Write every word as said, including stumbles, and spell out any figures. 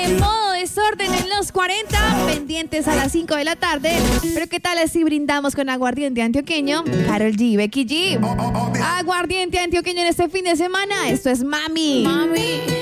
Modo desorden en los cuarenta, pendientes a las cinco de la tarde. Pero ¿qué tal si brindamos con aguardiente antioqueño? Karol G, Becky G. Aguardiente antioqueño en este fin de semana. Esto es Mami. Mami.